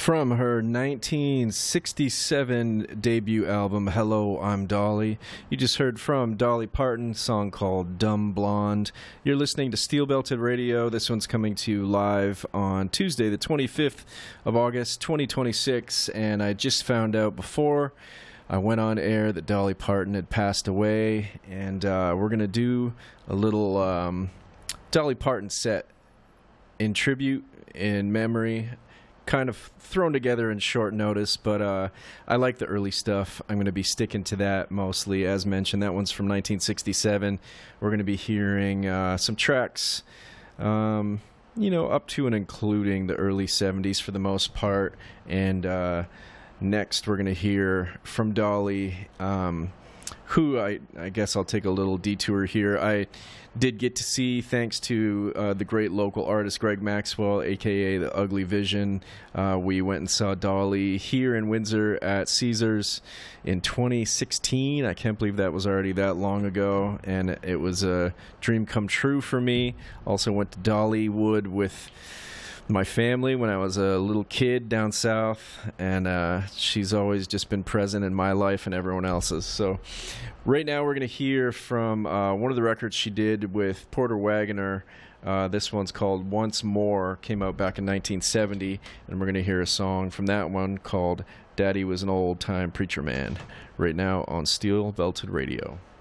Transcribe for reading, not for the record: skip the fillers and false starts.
From her 1967 debut album, Hello, I'm Dolly, you just heard from Dolly Parton, a song called Dumb Blonde. You're listening to Steel Belted Radio. This one's coming to you live on Tuesday, the 25th of August, 2026, and I just found out before I went on air that Dolly Parton had passed away, and we're going to do a little Dolly Parton set in tribute, in memory, kind of thrown together in short notice, but I like the early stuff. I'm going to be sticking to that mostly. As mentioned, that one's from 1967. We're going to be hearing some tracks, up to and including the early 70s for the most part. And next we're going to hear from Dolly, who I guess I'll take a little detour here. I did get to see, thanks to the great local artist Greg Maxwell, a.k.a. The Ugly Vision. We went and saw Dolly here in Windsor at Caesars in 2016. I can't believe that was already that long ago, and it was a dream come true for me. Also went to Dollywood with my family when I was a little kid down south, and she's always just been present in my life and everyone else's. So right now we're going to hear from one of the records she did with Porter Wagoner. This one's called Once More, came out back in 1970, and we're going to hear a song from that one called Daddy Was an Old Time Preacher Man, right now on Steel Belted Radio.